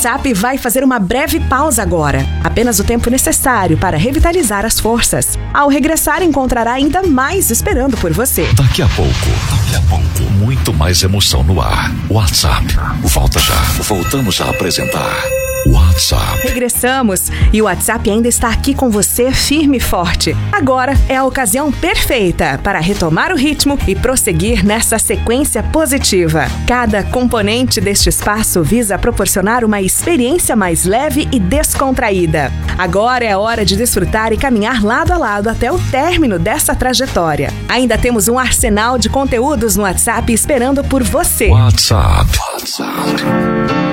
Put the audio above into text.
WhatsApp vai fazer uma breve pausa agora. Apenas o tempo necessário para revitalizar as forças. Ao regressar, encontrará ainda mais esperando por você. Daqui a pouco, muito mais emoção no ar. WhatsApp, volta já. Voltamos a apresentar WhatsApp. Regressamos e o WhatsApp ainda está aqui com você firme e forte. Agora é a ocasião perfeita para retomar o ritmo e prosseguir nessa sequência positiva. Cada componente deste espaço visa proporcionar uma experiência mais leve e descontraída. Agora é a hora de desfrutar e caminhar lado a lado até o término dessa trajetória. Ainda temos um arsenal de conteúdos no WhatsApp esperando por você. WhatsApp.